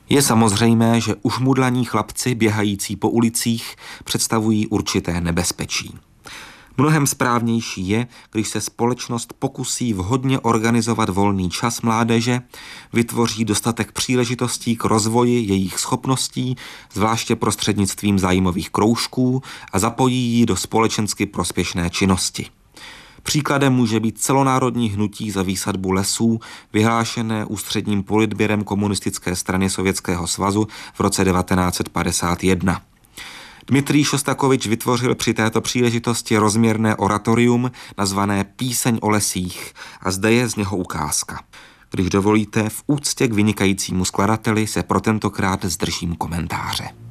Je samozřejmé, že užmudlaní chlapci běhající po ulicích představují určité nebezpečí. Mnohem správnější je, když se společnost pokusí vhodně organizovat volný čas mládeže, vytvoří dostatek příležitostí k rozvoji jejich schopností, zvláště prostřednictvím zájmových kroužků, a zapojí ji do společensky prospěšné činnosti. Příkladem může být celonárodní hnutí za výsadbu lesů, vyhlášené Ústředním politběrem Komunistické strany Sovětského svazu v roce 1951. Dmitrij Šostakovič vytvořil při této příležitosti rozměrné oratorium nazvané Píseň o lesích a zde je z něho ukázka. Když dovolíte, v úctě k vynikajícímu skladateli se pro tentokrát zdržím komentáře.